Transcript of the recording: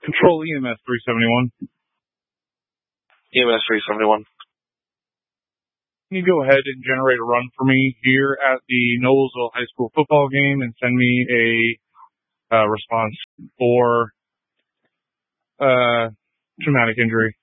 Control EMS 371. EMS 371. Can you go ahead and generate a run for me here at the Noblesville High School football game and send me a response for traumatic injury?